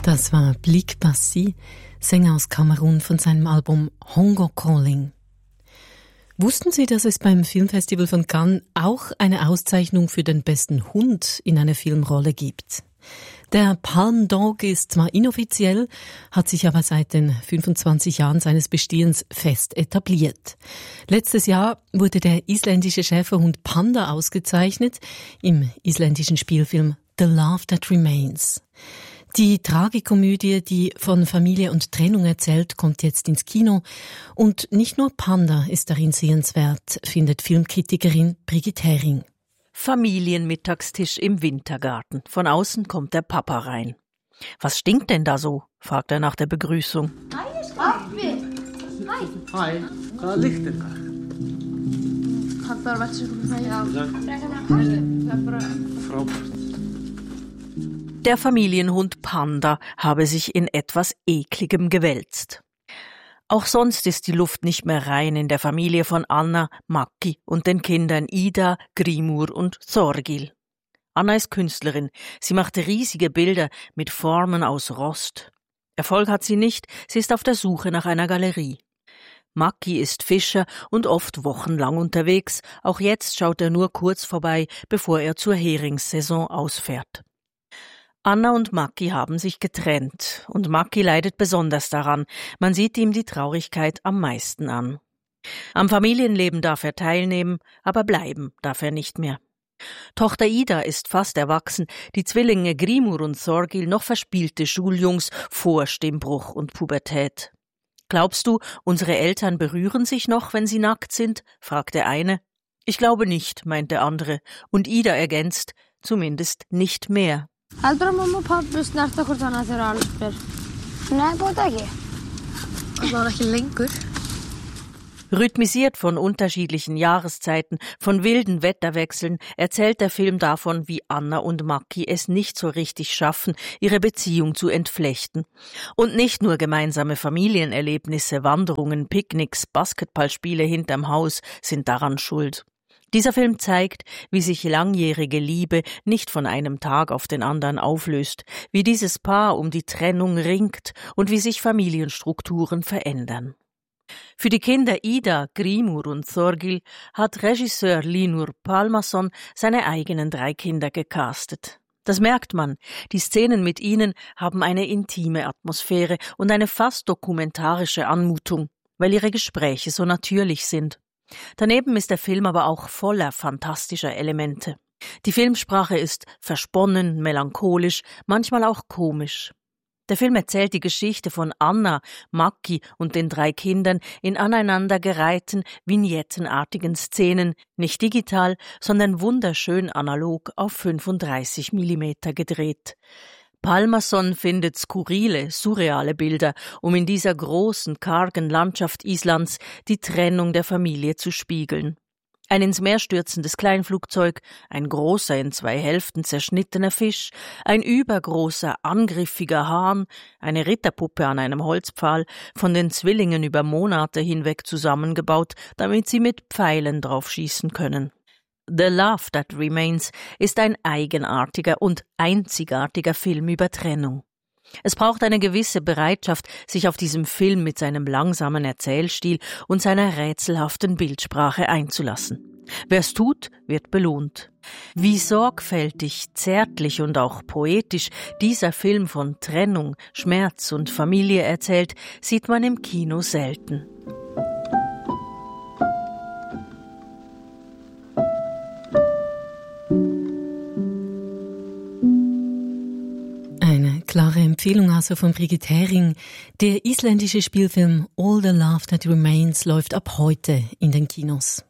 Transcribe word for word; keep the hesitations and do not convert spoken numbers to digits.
Das war Blik Bassi, Sänger aus Kamerun von seinem Album Hunger Calling. Wussten Sie, dass es beim Filmfestival von Cannes auch eine Auszeichnung für den besten Hund in einer Filmrolle gibt? Der Palm Dog ist zwar inoffiziell, hat sich aber seit den fünfundzwanzig Jahren seines Bestehens fest etabliert. Letztes Jahr wurde der isländische Schäferhund Panda ausgezeichnet im isländischen Spielfilm The Love That Remains. Die Tragikomödie, die von Familie und Trennung erzählt, kommt jetzt ins Kino. Und nicht nur Panda ist darin sehenswert, findet Filmkritikerin Brigitte Hering. Familienmittagstisch im Wintergarten. Von außen kommt der Papa rein. Was stinkt denn da so? Fragt er nach der Begrüßung. Hi. Hi. Hvað lyktir það? Frábært. Der Familienhund Panda habe sich in etwas Ekligem gewälzt. Auch sonst ist die Luft nicht mehr rein in der Familie von Anna, Maki und den Kindern Ida, Grimur und Þorgil. Anna ist Künstlerin. Sie macht riesige Bilder mit Formen aus Rost. Erfolg hat sie nicht, sie ist auf der Suche nach einer Galerie. Maki ist Fischer und oft wochenlang unterwegs. Auch jetzt schaut er nur kurz vorbei, bevor er zur Heringssaison ausfährt. Anna und Maki haben sich getrennt und Maki leidet besonders daran. Man sieht ihm die Traurigkeit am meisten an. Am Familienleben darf er teilnehmen, aber bleiben darf er nicht mehr. Tochter Ida ist fast erwachsen, die Zwillinge Grimur und Þorgil noch verspielte Schuljungs vor Stimmbruch und Pubertät. Glaubst du, unsere Eltern berühren sich noch, wenn sie nackt sind? Fragt der eine. Ich glaube nicht, meint der andere. Und Ida ergänzt, zumindest nicht mehr. Heldur að mamma og pabbi snerta hvort annað þegar allt ber? Nei, bóta ekki. Allavega ekki lengur. Rhythmisiert von unterschiedlichen Jahreszeiten, von wilden Wetterwechseln, erzählt der Film davon, wie Anna und Maki es nicht so richtig schaffen, ihre Beziehung zu entflechten. Und nicht nur gemeinsame Familienerlebnisse, Wanderungen, Picknicks, Basketballspiele hinterm Haus sind daran schuld. Dieser Film zeigt, wie sich langjährige Liebe nicht von einem Tag auf den anderen auflöst, wie dieses Paar um die Trennung ringt und wie sich Familienstrukturen verändern. Für die Kinder Ida, Grimur und Þorgil hat Regisseur Hlynur Pálmason seine eigenen drei Kinder gecastet. Das merkt man. Die Szenen mit ihnen haben eine intime Atmosphäre und eine fast dokumentarische Anmutung, weil ihre Gespräche so natürlich sind. Daneben ist der Film aber auch voller fantastischer Elemente. Die Filmsprache ist versponnen, melancholisch, manchmal auch komisch. Der Film erzählt die Geschichte von Anna, Maki und den drei Kindern in aneinandergereihten, vignettenartigen Szenen, nicht digital, sondern wunderschön analog auf fünfunddreißig Millimeter gedreht. Pálmason findet skurrile, surreale Bilder, um in dieser großen, kargen Landschaft Islands die Trennung der Familie zu spiegeln. Ein ins Meer stürzendes Kleinflugzeug, ein großer, in zwei Hälften zerschnittener Fisch, ein übergroßer, angriffiger Hahn, eine Ritterpuppe an einem Holzpfahl, von den Zwillingen über Monate hinweg zusammengebaut, damit sie mit Pfeilen drauf schießen können. The Love That Remains ist ein eigenartiger und einzigartiger Film über Trennung. Es braucht eine gewisse Bereitschaft, sich auf diesem Film mit seinem langsamen Erzählstil und seiner rätselhaften Bildsprache einzulassen. Wer's tut, wird belohnt. Wie sorgfältig, zärtlich und auch poetisch dieser Film von Trennung, Schmerz und Familie erzählt, sieht man im Kino selten. Klare Empfehlung also von Brigitte Hering. Der isländische Spielfilm All the Love That Remains läuft ab heute in den Kinos.